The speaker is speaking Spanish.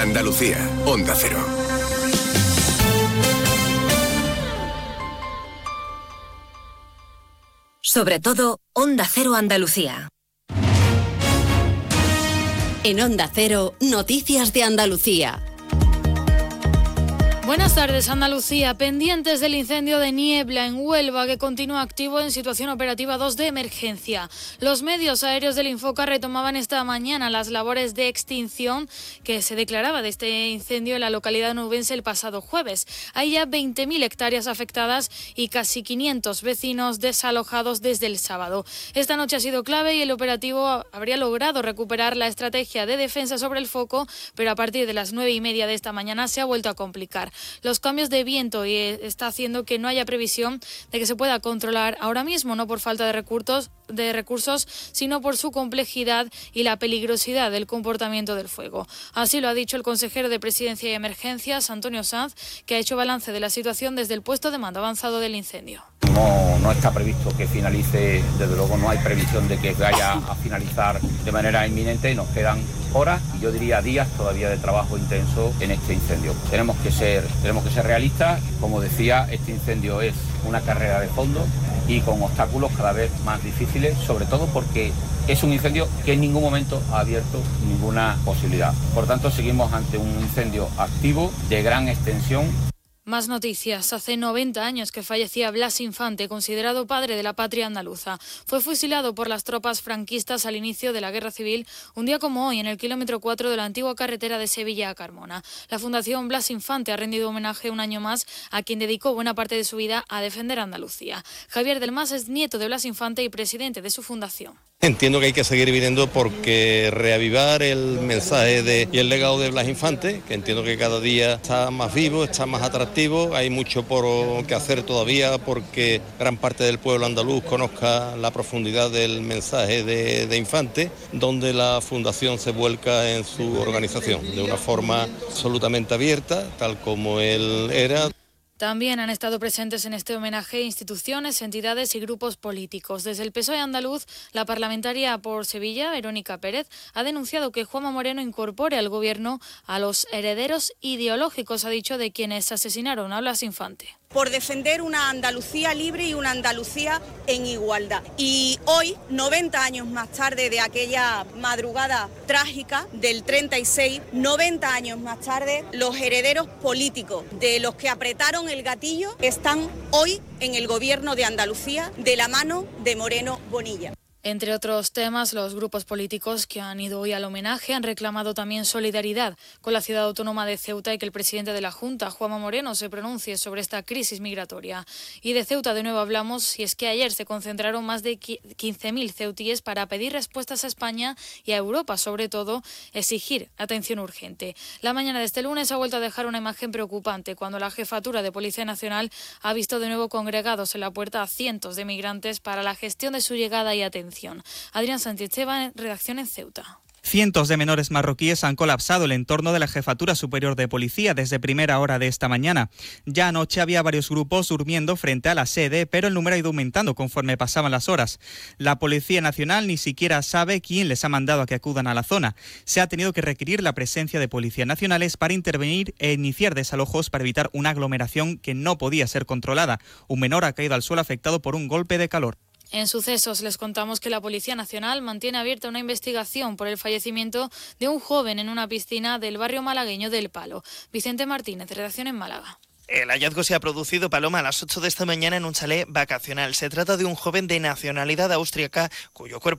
Andalucía, Onda Cero. Sobre todo, Onda Cero Andalucía. En Onda Cero, Noticias de Andalucía. Buenas tardes, Andalucía. Pendientes del incendio de Niebla en Huelva, que continúa activo en situación operativa 2 de emergencia. Los medios aéreos del Infoca retomaban esta mañana las labores de extinción que se declaraba de este incendio en la localidad nubense el pasado jueves. Hay ya 20.000 hectáreas afectadas y casi 500 vecinos desalojados desde el sábado. Esta noche ha sido clave y el operativo habría logrado recuperar la estrategia de defensa sobre el foco, pero a partir de las 9:30 de esta mañana se ha vuelto a complicar. Los cambios de viento está haciendo que no haya previsión de que se pueda controlar ahora mismo, no por falta de recursos, sino por su complejidad y la peligrosidad del comportamiento del fuego. Así lo ha dicho el consejero de Presidencia y Emergencias, Antonio Sanz, que ha hecho balance de la situación desde el puesto de mando avanzado del incendio. No está previsto que finalice, desde luego no hay previsión de que vaya a finalizar de manera inminente. Nos quedan horas y yo diría días todavía de trabajo intenso en este incendio. Tenemos que ser realistas. Como decía, este incendio es una carrera de fondo y con obstáculos cada vez más difíciles, sobre todo porque es un incendio que en ningún momento ha abierto ninguna posibilidad. Por tanto, seguimos ante un incendio activo de gran extensión. Más noticias. Hace 90 años que fallecía Blas Infante, considerado padre de la patria andaluza. Fue fusilado por las tropas franquistas al inicio de la Guerra Civil, un día como hoy, en el kilómetro 4 de la antigua carretera de Sevilla a Carmona. La Fundación Blas Infante ha rendido homenaje un año más a quien dedicó buena parte de su vida a defender Andalucía. Javier del Mas es nieto de Blas Infante y presidente de su fundación. Entiendo que hay que seguir viviendo porque reavivar el mensaje y el legado de Blas Infante, que entiendo que cada día está más vivo, está más atractivo, hay mucho por que hacer todavía porque gran parte del pueblo andaluz conozca la profundidad del mensaje de Infante, donde la Fundación se vuelca en su organización de una forma absolutamente abierta, tal como él era. También han estado presentes en este homenaje instituciones, entidades y grupos políticos. Desde el PSOE andaluz, la parlamentaria por Sevilla, Verónica Pérez, ha denunciado que Juanma Moreno incorpore al gobierno a los herederos ideológicos, ha dicho, de quienes asesinaron a Blas Infante. Por defender una Andalucía libre y una Andalucía en igualdad. Y hoy, 90 años más tarde de aquella madrugada trágica del 36, 90 años más tarde, los herederos políticos de los que apretaron el gatillo están hoy en el gobierno de Andalucía de la mano de Moreno Bonilla. Entre otros temas, los grupos políticos que han ido hoy al homenaje han reclamado también solidaridad con la ciudad autónoma de Ceuta y que el presidente de la Junta, Juanma Moreno, se pronuncie sobre esta crisis migratoria. Y de Ceuta de nuevo hablamos, y es que ayer se concentraron más de 15.000 ceutíes para pedir respuestas a España y a Europa, sobre todo exigir atención urgente. La mañana de este lunes ha vuelto a dejar una imagen preocupante cuando la Jefatura de Policía Nacional ha visto de nuevo congregados en la puerta a cientos de migrantes para la gestión de su llegada y atención. Adrián Sánchez-Esteban, redacción en Ceuta. Cientos de menores marroquíes han colapsado el entorno de la Jefatura Superior de Policía desde primera hora de esta mañana. Ya anoche había varios grupos durmiendo frente a la sede, pero el número ha ido aumentando conforme pasaban las horas. La Policía Nacional ni siquiera sabe quién les ha mandado a que acudan a la zona. Se ha tenido que requerir la presencia de policías nacionales para intervenir e iniciar desalojos para evitar una aglomeración que no podía ser controlada. Un menor ha caído al suelo afectado por un golpe de calor. En sucesos les contamos que la Policía Nacional mantiene abierta una investigación por el fallecimiento de un joven en una piscina del barrio malagueño del Palo. Vicente Martínez, redacción en Málaga. El hallazgo se ha producido, Paloma, a las 8 de esta mañana en un chalet vacacional. Se trata de un joven de nacionalidad austríaca cuyo cuerpo